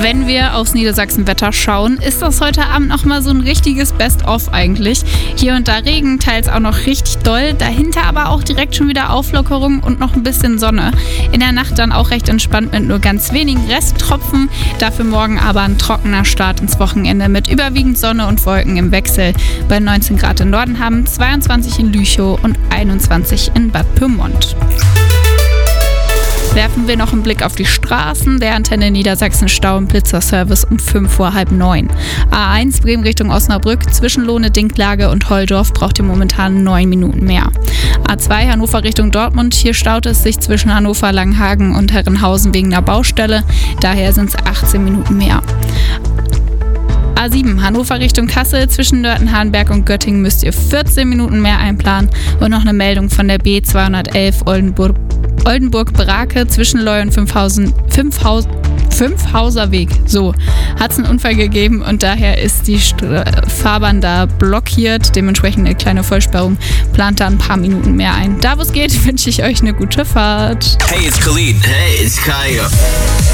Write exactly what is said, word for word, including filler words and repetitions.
Wenn wir aufs Niedersachsen-Wetter schauen, ist das heute Abend nochmal so ein richtiges Best-of eigentlich. Hier und da Regen, teils auch noch richtig doll, dahinter aber auch direkt schon wieder Auflockerung und noch ein bisschen Sonne. In der Nacht dann auch recht entspannt mit nur ganz wenigen Resttropfen, dafür morgen aber ein trockener Start ins Wochenende mit überwiegend Sonne und Wolken im Wechsel. Bei neunzehn Grad in Nordenham, zweiundzwanzig in Lüchow und einundzwanzig in Bad Pyrmont. Werfen wir noch einen Blick auf die Straßen. Der Antenne Niedersachsen Stau und Blitzerservice um fünf vor halb neun. A eins Bremen Richtung Osnabrück zwischen Lohne, Dinklage und Holdorf braucht ihr momentan neun Minuten mehr. A zwei Hannover Richtung Dortmund. Hier staut es sich zwischen Hannover, Langenhagen und Herrenhausen wegen einer Baustelle. Daher sind es achtzehn Minuten mehr. A sieben Hannover Richtung Kassel zwischen Nörten-Hardenberg und Göttingen müsst ihr vierzehn Minuten mehr einplanen. Und noch eine Meldung von der B zweihundertelf Oldenburg Oldenburg-Brake zwischen Leu und Fünfhausen, Fünfhaus, Fünfhauser Weg. So, hat es einen Unfall gegeben und daher ist die St- Fahrbahn da blockiert. Dementsprechend eine kleine Vollsperrung. Plant da ein paar Minuten mehr ein. Da wo es geht, wünsche ich euch eine gute Fahrt. Hey, it's Khalid. Hey, it's Kaya.